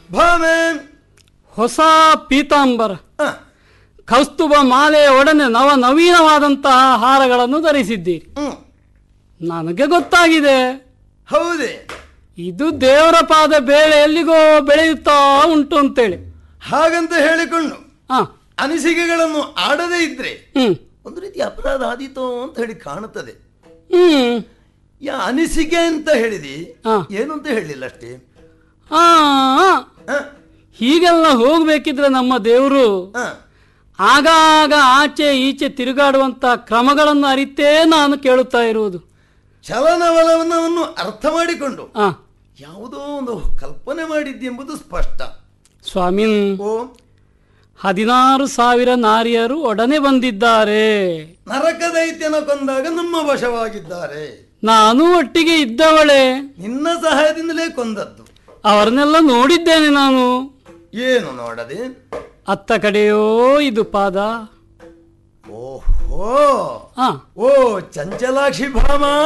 ಭಾಮೆ ಹೊಸ ಪೀತಾಂಬರ, ಹ, ಕೌಸ್ತುಭ ಮಾಲೆಯ ಒಡನೆ ನವನವೀನವಾದಂತಹ ಹಾರಗಳನ್ನು ಧರಿಸಿದ್ದೀರಿ. ನನಗೆ ಗೊತ್ತಾಗಿದೆ, ಹೌದೇ? ಇದು ದೇವರ ಪಾದ ಬೇಳೆ ಎಲ್ಲಿಗೋ ಬೆಳೆಯುತ್ತಾ ಉಂಟು ಅಂತೇಳಿ. ಹಾಗಂತ ಹೇಳಿಕೊಂಡು ಹ, ಅನಿಸಿಕೆಗಳನ್ನು ಆಡದೇ ಇದ್ರೆ ಹ್ಮ್ ಒಂದು ರೀತಿ ಅಪರಾಧ ಆದೀತೋ ಅಂತ ಹೇಳಿ ಕಾಣುತ್ತದೆ. ಹ್ಮ್ ಅನಿಸಿಕೆ ಅಂತ ಹೇಳಿದಿ, ಹ. ಏನು ಅಂತ ಹೇಳಿಲ್ಲ ಅಷ್ಟೇ. ಆ ಹ, ಹೀಗೆಲ್ಲ ಹೋಗ್ಬೇಕಿದ್ರೆ ನಮ್ಮ ದೇವರು ಹ. ಆಗಾಗ ಆಚೆ ಈಚೆ ತಿರುಗಾಡುವಂತ ಕ್ರಮಗಳನ್ನು ಅರಿತೇ ನಾನು ಕೇಳುತ್ತಾ ಇರುವುದು. ಚಲನವಲನವನ್ನು ಅರ್ಥ ಮಾಡಿಕೊಂಡು ಆ ಯಾವುದೋ ಒಂದು ಕಲ್ಪನೆ ಮಾಡಿದ್ದೆಂಬುದು ಸ್ಪಷ್ಟ. ಸ್ವಾಮಿನ್, ಓ, 16,000 ನಾರಿಯರು ಒಡನೆ ಬಂದಿದ್ದಾರೆ. ನರಕ ದೈತ್ಯನ ಕೊಂದಾಗ ನಮ್ಮ ವಶವಾಗಿದ್ದಾರೆ. ನಾನು ಒಟ್ಟಿಗೆ ಇದ್ದವಳೆ, ನಿನ್ನ ಸಹಾಯದಿಂದಲೇ ಕೊಂದದ್ದು. ಅವರನ್ನೆಲ್ಲ ನೋಡಿದ್ದೇನೆ ನಾನು. ಏನು ನೋಡದೆ? ಅತ್ತ ಕಡೆಯೋ ಇದು ಪಾದ. ಓಹೋ, ಆ ಓ ಚಂಚಲಾಕ್ಷಿ ಭಾಮ,